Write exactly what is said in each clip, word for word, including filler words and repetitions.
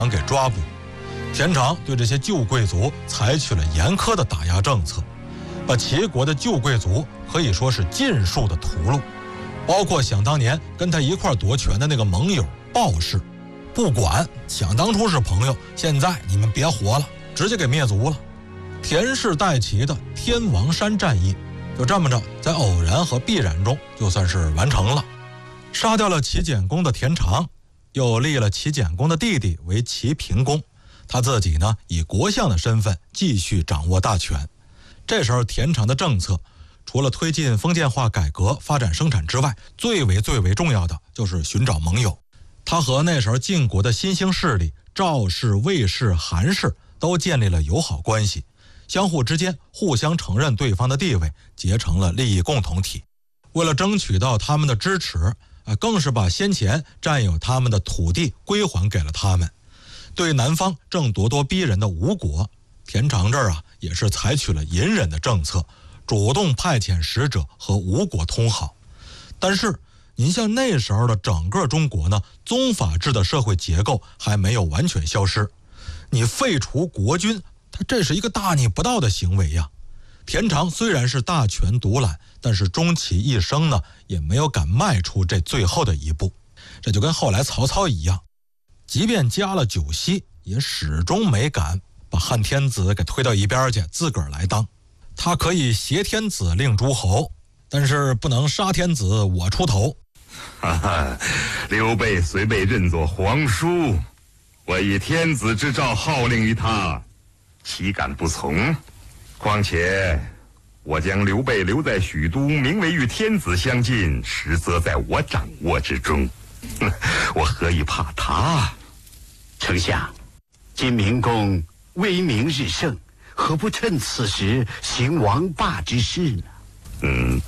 给抓捕。田常对这些旧贵族采取了严苛的打压政策，把齐国的旧贵族可以说是尽数的屠戮，包括想当年跟他一块夺权的那个盟友鲍氏，不管，想当初是朋友，现在你们别活了，直接给灭族了。田氏代齐的天王山战役就这么着在偶然和必然中就算是完成了。杀掉了齐简公的田常，又立了齐简公的弟弟为齐平公，他自己呢以国相的身份继续掌握大权。这时候田常的政策除了推进封建化改革发展生产之外，最为最为重要的就是寻找盟友。他和那时候晋国的新兴势力赵氏、魏氏、韩氏都建立了友好关系，相互之间互相承认对方的地位，结成了利益共同体。为了争取到他们的支持，更是把先前占有他们的土地归还给了他们。对南方正咄咄逼人的吴国，田常这儿啊也是采取了隐忍的政策，主动派遣使者和吴国通好。但是您像那时候的整个中国呢，宗法制的社会结构还没有完全消失，你废除国君，他这是一个大逆不道的行为呀。田常虽然是大权独揽，但是终其一生呢，也没有敢迈出这最后的一步。这就跟后来曹操一样，即便加了九锡，也始终没敢把汉天子给推到一边去，自个儿来当。他可以挟天子令诸侯，但是不能杀天子我出头。 哈哈，刘备虽被认作皇叔，我以天子之诏号令于他，岂敢不从？况且我将刘备留在许都，名为与天子相近，实则在我掌握之中，我何以怕他？ 丞相，今明公威名日盛，何不趁此时行王霸之事呢？ 嗯，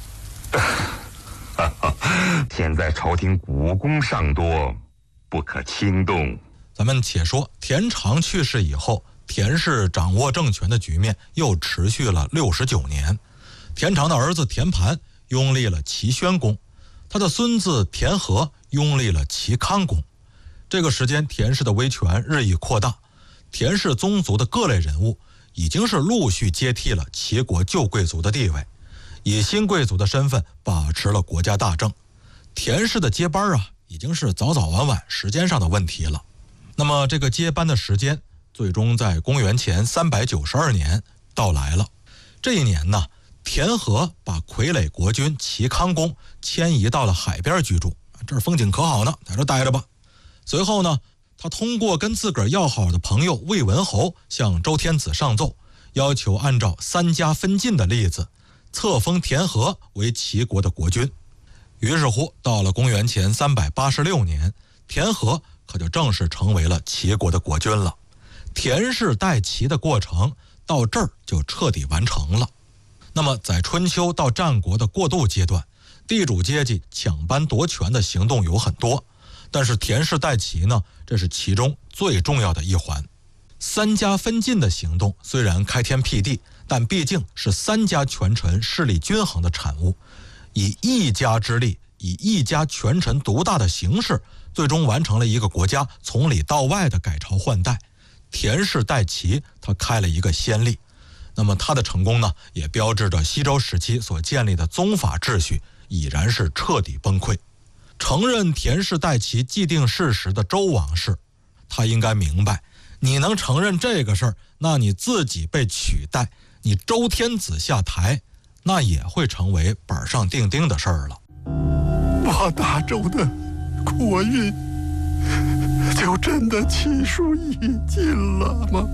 现在朝廷古功尚多，不可轻动。 咱们且说田常去世以后，田氏掌握政权的局面又持续了六十九年。田常的儿子田盘拥立了齐宣公，他的孙子田和拥立了齐康公。这个时间田氏的威权日益扩大，田氏宗族的各类人物已经是陆续接替了齐国旧贵族的地位，以新贵族的身份把持了国家大政。田氏的接班啊，已经是早早晚晚时间上的问题了。那么这个接班的时间最终在公元前三百九十二年到来了。这一年呢，田和把傀儡国君齐康公迁移到了海边居住，这儿风景可好呢，在这待着吧。随后呢，他通过跟自个儿要好的朋友魏文侯向周天子上奏，要求按照三家分晋的例子，册封田和为齐国的国君。于是乎，到了公元前三百八十六年，田和可就正式成为了齐国的国君了。田氏代齐的过程到这儿就彻底完成了。那么在春秋到战国的过渡阶段，地主阶级抢班夺权的行动有很多，但是田氏代齐呢，这是其中最重要的一环。三家分晋的行动虽然开天辟地，但毕竟是三家权臣势力均衡的产物，以一家之力，以一家权臣独大的形式，最终完成了一个国家从里到外的改朝换代。田氏代齐，他开了一个先例。那么他的成功呢，也标志着西周时期所建立的宗法秩序已然是彻底崩溃。承认田氏代齐既定事实的周王室，他应该明白，你能承认这个事儿，那你自己被取代，你周天子下台，那也会成为板上钉钉的事儿了。 我大周的国运就真的气数已尽了吗？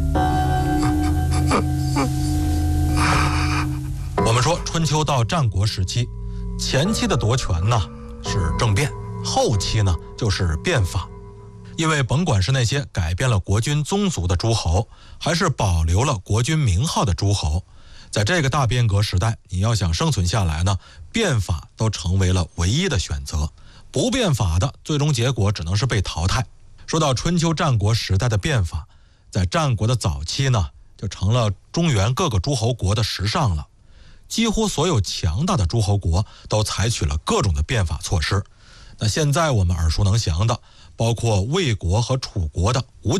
我们说春秋到战国时期，前期的夺权呢是政变，后期呢就是变法。因为甭管是那些改变了国君宗族的诸侯，还是保留了国君名号的诸侯，在这个大变革时代，你要想生存下来呢，变法都成为了唯一的选择。不变法的最终结果只能是被淘汰。说到春秋战国时代的变法，在战国的早期呢，就成了中原各个诸侯国的时尚了。几乎所有强大的诸侯国都采取了各种的变法措施。那现在我们耳熟能详的，包括魏国和楚国的吴